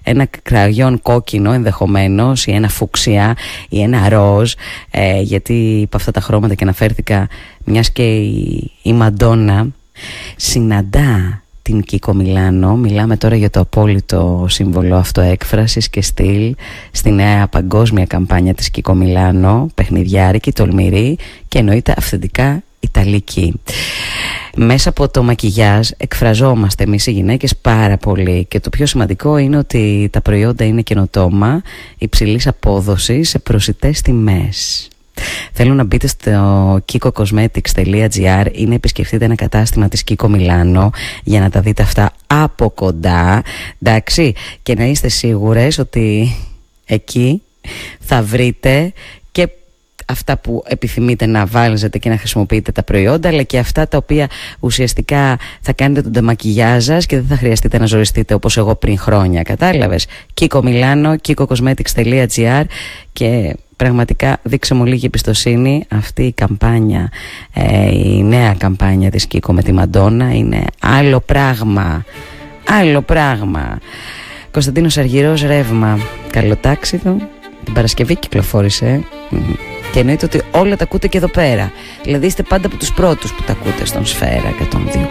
ένα κραγιόν κόκκινο ενδεχομένως, ή ένα φουξιά ή ένα ροζ, γιατί από αυτά τα χρώματα και αναφέρθηκα, μιας και η Μαντόνα συναντά την Κίκο Μιλάνο. Μιλάμε τώρα για το απόλυτο σύμβολο αυτοέκφρασης και στυλ στη νέα παγκόσμια καμπάνια της Κίκο Μιλάνο, παιχνιδιάρικη, τολμηρή και εννοείται αυθεντικά ιταλική. Μέσα από το μακιγιάζ εκφραζόμαστε εμείς οι γυναίκες πάρα πολύ, και το πιο σημαντικό είναι ότι τα προϊόντα είναι καινοτόμα, υψηλής απόδοσης, σε προσιτές τιμές. Θέλω να μπείτε στο kikocosmetics.gr ή να επισκεφτείτε ένα κατάστημα της Κίκο Μιλάνο για να τα δείτε αυτά από κοντά, εντάξει, και να είστε σίγουρες ότι εκεί θα βρείτε και αυτά που επιθυμείτε να βάλετε και να χρησιμοποιείτε τα προϊόντα, αλλά και αυτά τα οποία ουσιαστικά θα κάνετε τον ντεμακιγιάζ σας και δεν θα χρειαστείτε να ζοριστείτε όπως εγώ πριν χρόνια, κατάλαβες? Κίκο Μιλάνο, kikocosmetics.gr, και πραγματικά δείξε μου λίγη εμπιστοσύνη. Αυτή η καμπάνια, η νέα καμπάνια της Κίκο με τη Μαντόνα είναι άλλο πράγμα, άλλο πράγμα. Κωνσταντίνος Αργυρός, Ρεύμα. Καλό τάξιδο. Την Παρασκευή κυκλοφόρησε. Και εννοείται ότι όλα τα ακούτε και εδώ πέρα. Δηλαδή είστε πάντα από τους πρώτους που τα ακούτε στον Σφαίρα 102.